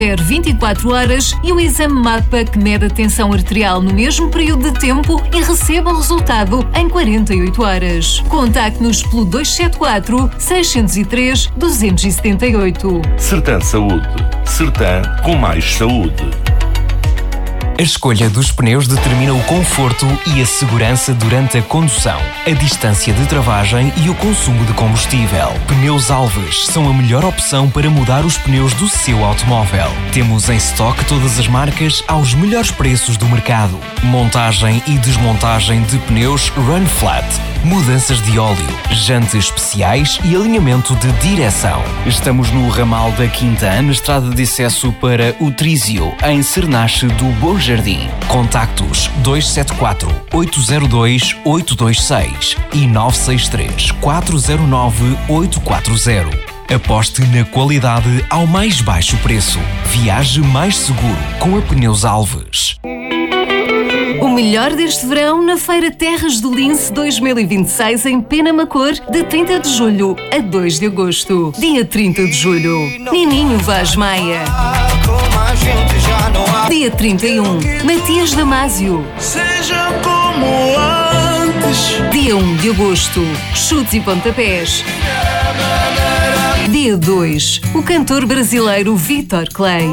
24 horas e o exame MAPA que mede a tensão arterial no mesmo período de tempo e receba o resultado em 48 horas. Contacte-nos pelo 274 603 278. Sertan Saúde. Sertan com mais saúde. A escolha dos pneus determina o conforto e a segurança durante a condução, a distância de travagem e o consumo de combustível. Pneus Alves são a melhor opção para mudar os pneus do seu automóvel. Temos em estoque todas as marcas aos melhores preços do mercado. Montagem e desmontagem de pneus Run Flat, mudanças de óleo, jantes especiais e alinhamento de direção. Estamos no ramal da Quinta, na estrada de acesso para o Trísio, em Cernache do Bom Jardim. Contactos 274 802 826 e 963 409 840. Aposte na qualidade ao mais baixo preço. Viaje mais seguro com a Pneus Alves. O melhor deste verão na Feira Terras do Lince 2026 em Penamacor, de 30 de julho a 2 de agosto. Dia 30 de julho, Nininho Vaz Maia. Dia 31, Matias Damasio. Seja como antes. Dia 1 de agosto, Chutes e Pontapés. Dia 2, o cantor brasileiro Vitor Clay.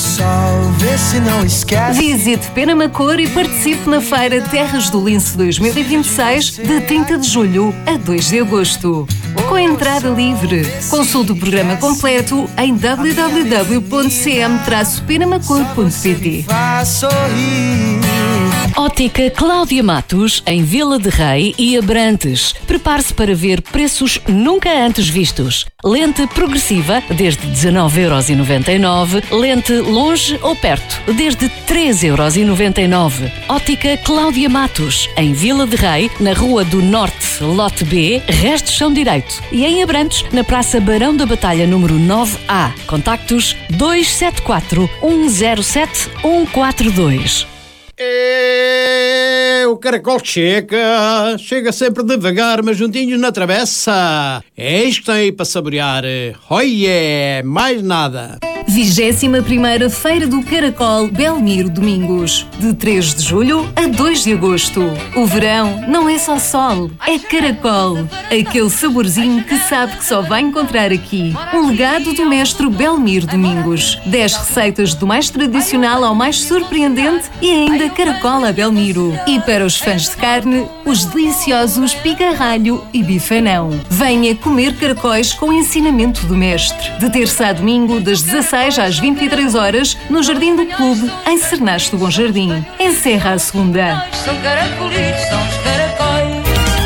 Visite Penamacor e participe na Feira Terras do Lince 2026, de 30 de julho a 2 de agosto. Com entrada livre. Consulte o programa completo em www.cm-penamacor.pt. Ótica Cláudia Matos, em Vila de Rei e Abrantes. Prepare-se para ver preços nunca antes vistos. Lente progressiva, desde 19,99€. Lente longe ou perto, desde 13,99€. Ótica Cláudia Matos, em Vila de Rei, na Rua do Norte, Lote B, Resto Chão Direito. E em Abrantes, na Praça Barão da Batalha, número 9A. Contactos 274 107 142. O caracol chega sempre devagar, mas juntinhos na travessa. É isto que tem aí para saborear. Oiê, mais nada. 21ª Feira do Caracol Belmiro Domingos, de 3 de julho a 2 de agosto. O verão não é só sol, é caracol. Aquele saborzinho que sabe que só vai encontrar aqui. Um legado do mestre Belmiro Domingos. 10 receitas do mais tradicional ao mais surpreendente e ainda caracol a Belmiro. E para os fãs de carne, os deliciosos pica-ralho e bifanão. Venha comer caracóis com ensinamento do mestre. De terça a domingo, das 16 às 23 horas, no Jardim do Clube, em Cernache do Bom Jardim. Encerra a segunda. São caracolitos, são os caracóis.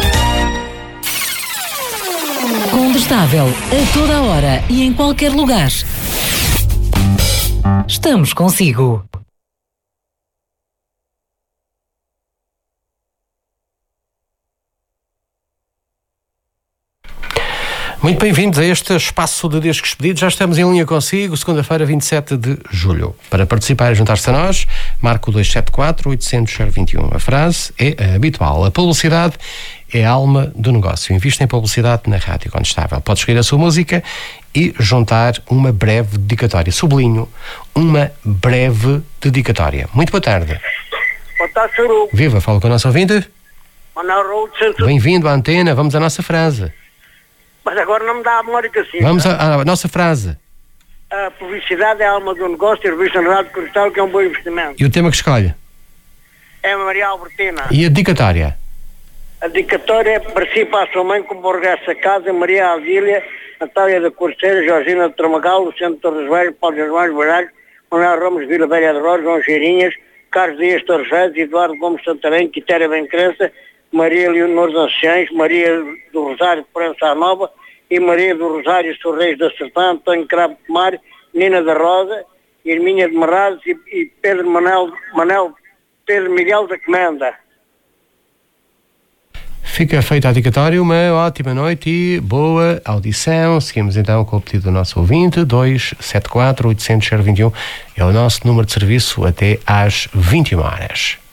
Condestável, a toda a hora e em qualquer lugar. Estamos consigo. Muito bem-vindos a este espaço de Discos Pedidos. Já estamos em linha consigo, segunda-feira, 27 de julho. Para participar e juntar-se a nós, marque o 274-800-021. A frase é a habitual. A publicidade é a alma do negócio. Invista em publicidade na Rádio Condestável. Pode escolher a sua música e juntar uma breve dedicatória. Sublinho, uma breve dedicatória. Muito boa tarde. Boa tarde, Sr. Viva, falo com a nossa ouvinte. Manuel Raul de Santos. Bem-vindo à antena, vamos à nossa frase. Mas agora não me dá a memória que assim. Vamos à nossa frase. A publicidade é a alma do negócio e a revista na Rádio Condestável, que é um bom investimento. E o tema que escolhe? É a Maria Albertina. E a dedicatória? A dedicatória é para si, para a sua mãe, como regressa a casa, Maria Adília, Natália da Corceira, Georgina de Tramagal, Luciano de Torres Velho, Paulo Germães Baralho, Manuel Ramos Vila Velha de Rosa, João Cheirinhas, Carlos Dias Torres Velhos, Eduardo Gomes Santarém, Quitéria Bencrença, Maria Leonor das Seixas, Maria do Rosário de Prensa Nova e Maria do Rosário Sorreis da Sertã, António Cravo de Mar, Nina da Rosa, Irminha de Marrazes e Pedro Pedro Miguel da Comenda. Fica feita a dedicatória, uma ótima noite e boa audição. Seguimos então com o pedido do nosso ouvinte, 274-800-021. É o nosso número de serviço até às 21 horas.